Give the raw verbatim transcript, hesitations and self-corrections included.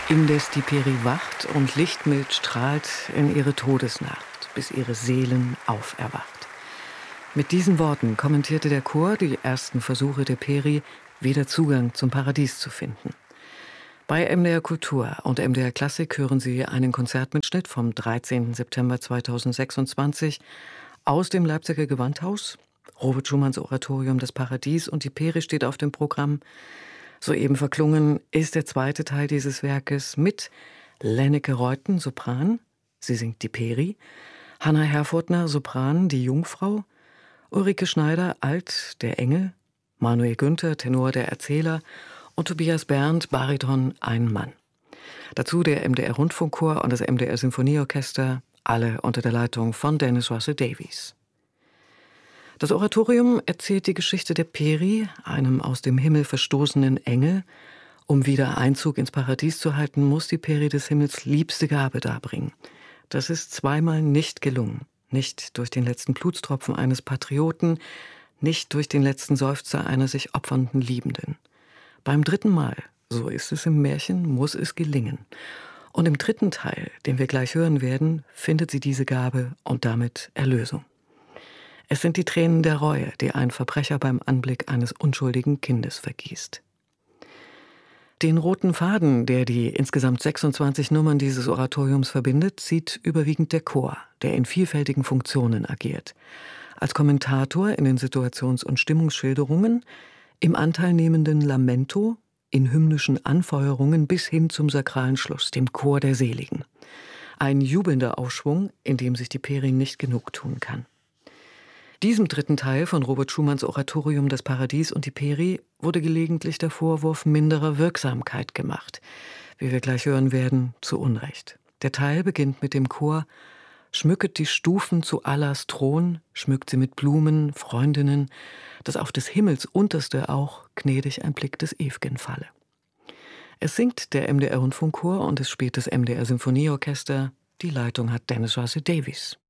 Indes die Peri wacht und lichtmild strahlt in ihre Todesnacht, bis ihre Seelen auferwacht. Mit diesen Worten kommentierte der Chor die ersten Versuche der Peri, wieder Zugang zum Paradies zu finden. Bei M D R Kultur und M D R Klassik hören Sie einen Konzertmitschnitt vom dreizehnten September zweitausendsechsundzwanzig aus dem Leipziger Gewandhaus. Robert Schumanns Oratorium Das Paradies und die Peri steht auf dem Programm. Soeben verklungen ist der zweite Teil dieses Werkes mit Lenneke Reuten, Sopran, sie singt die Peri, Hanna Herfurthner, Sopran, die Jungfrau, Ulrike Schneider, Alt, der Engel, Manuel Günther, Tenor, der Erzähler und Tobias Berndt, Bariton, ein Mann. Dazu der M D R Rundfunkchor und das M D R Sinfonieorchester, alle unter der Leitung von Dennis Russell Davies. Das Oratorium erzählt die Geschichte der Peri, einem aus dem Himmel verstoßenen Engel. Um wieder Einzug ins Paradies zu halten, muss die Peri des Himmels liebste Gabe darbringen. Das ist zweimal nicht gelungen. Nicht durch den letzten Blutstropfen eines Patrioten, nicht durch den letzten Seufzer einer sich opfernden Liebenden. Beim dritten Mal, so ist es im Märchen, muss es gelingen. Und im dritten Teil, den wir gleich hören werden, findet sie diese Gabe und damit Erlösung. Es sind die Tränen der Reue, die ein Verbrecher beim Anblick eines unschuldigen Kindes vergießt. Den roten Faden, der die insgesamt sechsundzwanzig Nummern dieses Oratoriums verbindet, zieht überwiegend der Chor, der in vielfältigen Funktionen agiert. Als Kommentator in den Situations- und Stimmungsschilderungen, im anteilnehmenden Lamento, in hymnischen Anfeuerungen bis hin zum sakralen Schluss, dem Chor der Seligen. Ein jubelnder Aufschwung, in dem sich die Peri nicht genug tun kann. Diesem dritten Teil von Robert Schumanns Oratorium Das Paradies und die Peri wurde gelegentlich der Vorwurf minderer Wirksamkeit gemacht. Wie wir gleich hören werden, zu Unrecht. Der Teil beginnt mit dem Chor: Schmücket die Stufen zu Allahs Thron, schmückt sie mit Blumen, Freundinnen, dass auf des Himmels Unterste auch gnädig ein Blick des Ew'gen falle. Es singt der M D R Rundfunkchor und es spielt das M D R Sinfonieorchester. Die Leitung hat Dennis Russell Davies.